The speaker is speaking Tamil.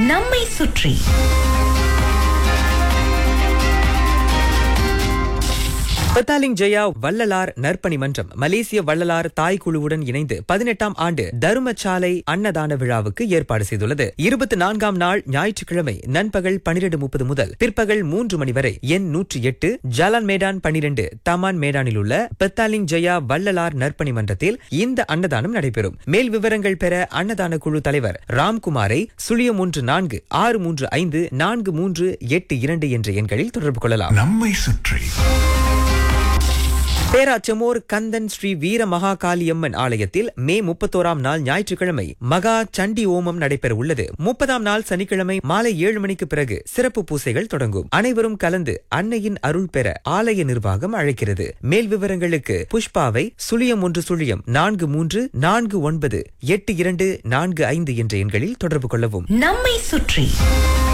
நம்மை சுற்றி. பத்தாலிங் ஜெயா வள்ளலார் நற்பணி மன்றம் மலேசிய வள்ளலார் தாய் குழுவுடன் இணைந்து 18ஆம் ஆண்டு தருமச்சாலை அன்னதான விழாவுக்கு ஏற்பாடு செய்துள்ளது. 24ஆம் நாள் ஞாயிற்றுக்கிழமை நண்பகல் 12:30 முதல் பிற்பகல் 3 மணி வரை எண் 108 ஜலான் மேடான் 12 தமான் மேடானில் உள்ள பத்தாலிங் ஜெயா வள்ளலார் நற்பணி மன்றத்தில் இந்த அன்னதானம் நடைபெறும். மேல் விவரங்கள் பெற அன்னதான குழு தலைவர் ராம்குமாரை 014635 4382 என்ற எண்களில் தொடர்பு கொள்ளலாம். நம்மை சுற்றி பேராச்சமோர் கந்தன் ஸ்ரீ வீர மகாகாளியம்மன் ஆலயத்தில் மே 31ஆம் நாள் ஞாயிற்றுக்கிழமை மகா சண்டி ஓமம் நடைபெற உள்ளது. 30ஆம் நாள் சனிக்கிழமை மாலை 7 மணிக்கு பிறகு சிறப்பு பூசைகள் தொடங்கும். அனைவரும் கலந்து அன்னையின் அருள் பெற ஆலய நிர்வாகம் அழைக்கிறது. மேல் விவரங்களுக்கு புஷ்பாவை 0143498245 என்ற எண்களில் தொடர்பு கொள்ளவும். நம்மை சுற்றி